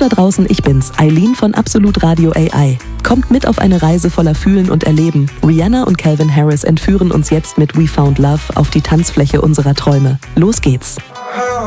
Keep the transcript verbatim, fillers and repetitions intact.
da draußen, ich bin's, Eileen von Absolut Radio A I. Kommt mit auf eine Reise voller Fühlen und Erleben. Rihanna und Calvin Harris entführen uns jetzt mit We Found Love auf die Tanzfläche unserer Träume. Los geht's!